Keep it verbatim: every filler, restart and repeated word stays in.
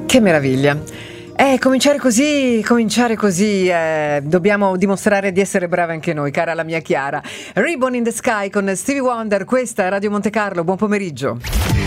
Che meraviglia. Eh, cominciare così, cominciare così, eh, dobbiamo dimostrare di essere brave anche noi, cara la mia Chiara. Ribbon in the Sky con Stevie Wonder, questa è Radio Monte Carlo, buon pomeriggio.